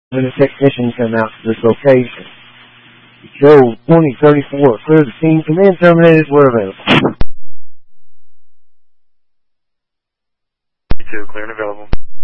when a technician come out to this location. Joe 2034, clear the scene. Command terminated where available. 2, clear and available.